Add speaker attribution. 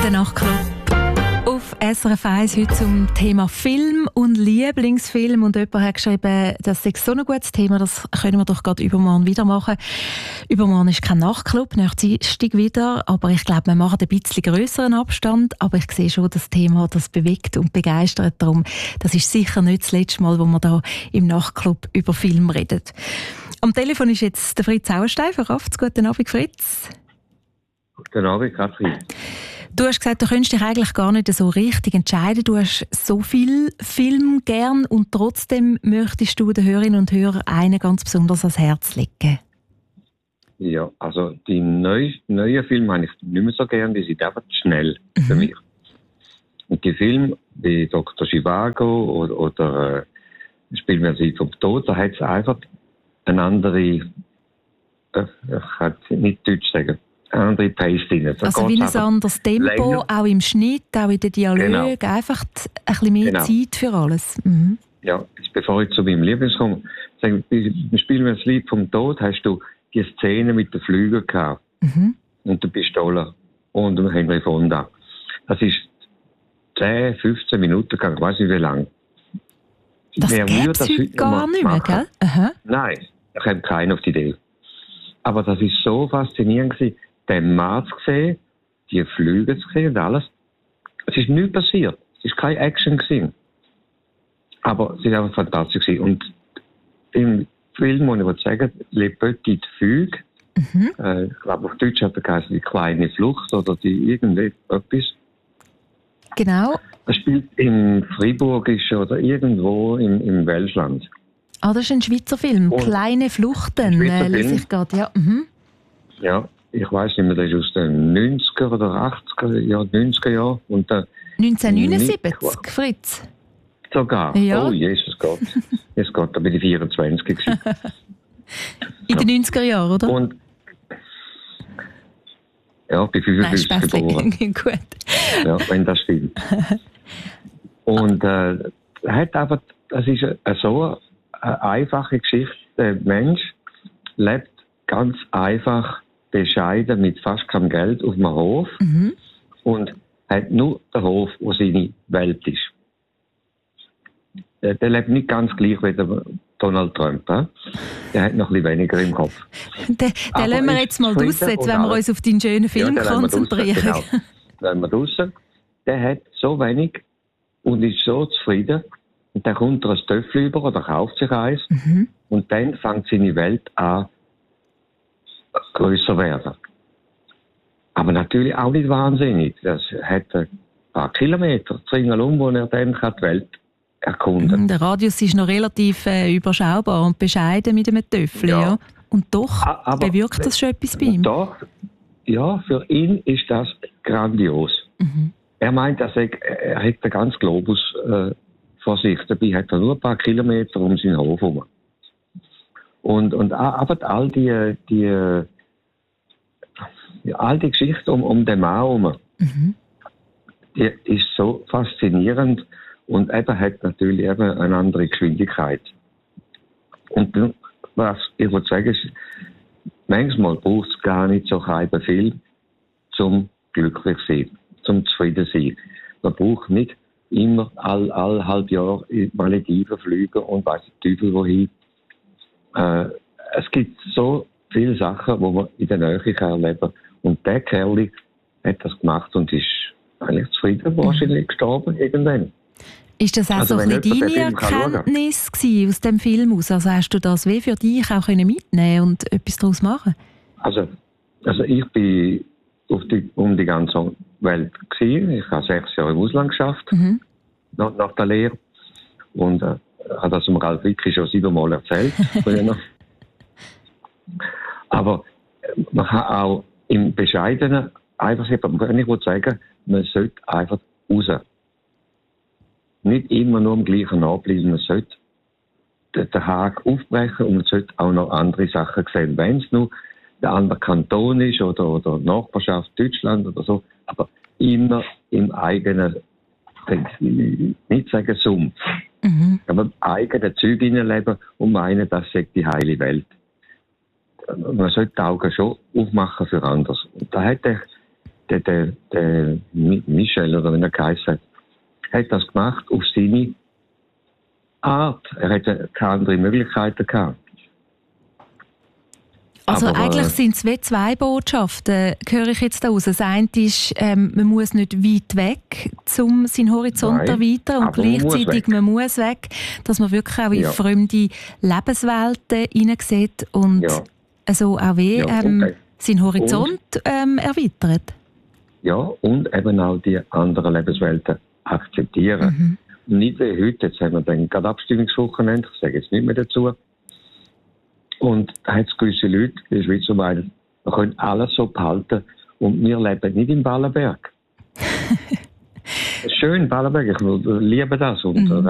Speaker 1: Der Nachtclub auf SRF 1 heute zum Thema Film und Lieblingsfilm. Und jemand hat geschrieben, das ist so ein gutes Thema, das können wir doch gerade übermorgen wieder machen. Übermorgen ist kein Nachtclub, nächsten Dienstag wieder. Aber ich glaube, wir machen ein bisschen grösseren Abstand. Aber ich sehe schon, das Thema, das bewegt und begeistert. Darum, das ist sicher nicht das letzte Mal, wo wir da im Nachtclub über Film reden. Am Telefon ist jetzt der Fritz Auerstein von Rafts. Guten Abend, Fritz.
Speaker 2: Guten Abend, Katrin.
Speaker 1: Du hast gesagt, du könntest dich eigentlich gar nicht so richtig entscheiden. Du hast so viel Film gern und trotzdem möchtest du den Hörerinnen und Hörern einen ganz besonders ans Herz legen.
Speaker 2: Ja, also die neuen Filme habe ich nicht mehr so gern, die sind einfach schnell für mich. Und die Filme wie Dr. Zhivago oder Spielen wir vom Tod, da hat es einfach eine andere, ich kann es nicht Deutsch sagen, eine andere Pace drin.
Speaker 1: Also wie ein anderes Tempo, länger. Auch im Schnitt, auch in den Dialogen, genau. Einfach ein bisschen mehr Zeit für alles. Mhm.
Speaker 2: Ja, jetzt bevor ich zu meinem Lieblings komme, sagen wir, Spielen wir das Lied vom Tod, hast du die Szene mit den Flügeln gehabt und der Pistole und dem Henry Fonda. Das ist 10, 15 Minuten gegangen, ich weiss nicht wie lang.
Speaker 1: Das gäbe es heute gar nicht mehr, gell? Aha.
Speaker 2: Nein, ich habe keinen auf die Idee. Aber das war so faszinierend gewesen, den Mann zu sehen, die Flüge zu sehen und alles. Es ist nichts passiert. Es war keine Action gewesen. Aber es war einfach fantastisch gewesen. Und im Film, muss ich sagen, Le Petite Fugue, ich glaube auf Deutsch hat er geheißen, die kleine Flucht oder die irgendetwas.
Speaker 1: Genau.
Speaker 2: Das spielt im Fribourgischen oder irgendwo im Welschland.
Speaker 1: Ah, das ist ein Schweizer Film. Und Kleine Fluchten, lese ich gerade. Ja.
Speaker 2: Ja, ich weiss nicht mehr, das ist aus den 90er oder 80er Jahren, 90er Jahren.
Speaker 1: 1979, Fritz.
Speaker 2: Sogar? Ja. Oh, Jesus Gott. Jesus Gott, da bin ich 24 gewesen.
Speaker 1: In den 90er Jahren, oder?
Speaker 2: Und ja, ich bin 55 geboren.
Speaker 1: Gut.
Speaker 2: Ja, wenn das stimmt. Und hat aber, das ist so eine einfache Geschichte. Der Mensch lebt ganz einfach, bescheiden, mit fast keinem Geld auf einem Hof und hat nur den Hof, wo seine Welt ist. Der lebt nicht ganz gleich wie der Donald Trump. Der hat noch ein bisschen weniger im Kopf.
Speaker 1: Den lassen wir jetzt mal draussen, jetzt wenn wir uns auf deinen schönen Film konzentrieren.
Speaker 2: Genau. Wenn wir draussen, der hat so wenig und ist so zufrieden. Und dann kommt er ein Töffel über oder kauft sich eins. Und dann fängt seine Welt an, grösser werden. Aber natürlich auch nicht wahnsinnig. Das hat ein paar Kilometer ringsherum, wo er dann die Welt erkunden kann.
Speaker 1: Der Radius ist noch relativ überschaubar und bescheiden mit einem Töffel. Ja. Und doch bewirkt das schon etwas bei ihm.
Speaker 2: Doch, ja, für ihn ist das grandios. Er meint, er hat den ganzen Globus vor sich. Dabei hat er nur ein paar Kilometer um seinen Hof herum. Und aber all die Geschichte um den Mann herum, die ist so faszinierend und eben hat natürlich eben eine andere Geschwindigkeit. Und was ich würde sagen, ist, manchmal braucht es gar nicht so viel, zum glücklich sein, zum zufrieden sein. Man braucht nicht immer all halb Jahr in Malediven fliegen und weiss nicht Teufel wohin. Es gibt so viele Sachen, die man in der Nähe erleben kann. Und der Kerl hat das gemacht und ist eigentlich zufrieden, wahrscheinlich gestorben irgendwann.
Speaker 1: Ist das auch so ein bisschen deine Erkenntnis aus dem Film aus? Also hast du das wie für dich auch mitnehmen und etwas daraus machen?
Speaker 2: Also ich bin um die ganze Welt gewesen. Ich habe 6 Jahre im Ausland geschafft, nach der Lehre. Und hat das Ralf Wicki schon 7-mal erzählt. Aber man kann auch im Bescheidenen einfach, ich würde sagen, man sollte einfach raus. Nicht immer nur am gleichen nachbleiben. Man sollte den Haken aufbrechen und man sollte auch noch andere Sachen sehen. Wenn es nur der andere Kanton ist oder Nachbarschaft Deutschland oder so, aber immer im eigenen, nicht sagen Sumpf, aber im eigenen Zeug hineinleben und meinen, das sei die heile Welt. Man sollte die Augen schon aufmachen für anderes. Und da hat der Michel, oder wie er geheißen hat das gemacht auf seine Art. Er hatte keine andere Möglichkeiten gehabt.
Speaker 1: Also
Speaker 2: Aber,
Speaker 1: eigentlich sind es wie zwei Botschaften, höre ich jetzt daraus. Das eine ist, man muss nicht weit weg, um seinen Horizont zu erweitern, und gleichzeitig man muss weg, dass man wirklich auch in fremde Lebenswelten hineinsieht und so auch seinen Horizont erweitert.
Speaker 2: Ja, und eben auch die anderen Lebenswelten akzeptieren. Nicht wie heute, jetzt haben wir dann gerade Abstimmungswochenende, ich sage jetzt nicht mehr dazu. Und da hat es gewisse Leute in der Schweiz, die meinen, wir können alles so behalten und wir leben nicht im Ballenberg. Schön, Ballenberg, ich liebe das. Und